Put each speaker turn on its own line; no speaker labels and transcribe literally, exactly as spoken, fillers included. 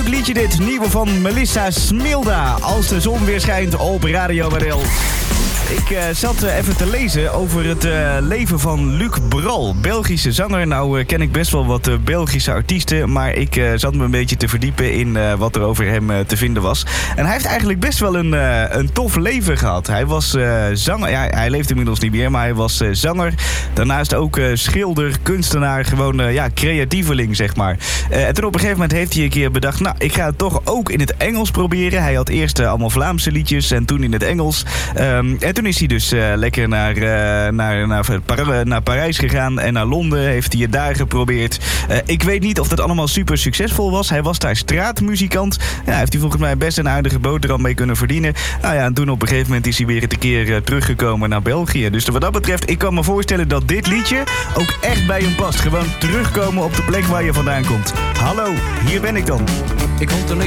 Leuk liedje dit, nieuwe van Melissa Smilda. Als de zon weer schijnt op Radio Barel. Ik uh, zat uh, even te lezen over het uh, leven van Luc Bral, Belgische zanger. Nou uh, ken ik best wel wat uh, Belgische artiesten, maar ik uh, zat me een beetje te verdiepen in uh, wat er over hem uh, te vinden was. En hij heeft eigenlijk best wel een, uh, een tof leven gehad. Hij was uh, zanger, ja, hij leeft inmiddels niet meer, maar hij was uh, zanger. Daarnaast ook uh, schilder, kunstenaar, gewoon uh, ja, creatieveling, zeg maar. Uh, en toen op een gegeven moment heeft hij een keer bedacht, nou, ik ga het toch ook in het Engels proberen. Hij had eerst uh, allemaal Vlaamse liedjes en toen in het Engels. Um, en toen is hij dus uh, lekker naar, uh, naar, naar, Par- naar Parijs gegaan en naar Londen. Heeft hij het daar geprobeerd. Uh, ik weet niet of dat allemaal super succesvol was. Hij was daar straatmuzikant. Ja, heeft hij volgens mij best een aardige boterham mee kunnen verdienen. Nou ja, en toen op een gegeven moment is hij weer een keer uh, teruggekomen naar België. Dus wat dat betreft, ik kan me voorstellen dat dit liedje ook echt bij hem past. Gewoon terugkomen op de plek waar je vandaan komt. Hallo, hier ben ik dan.
Ik vond toen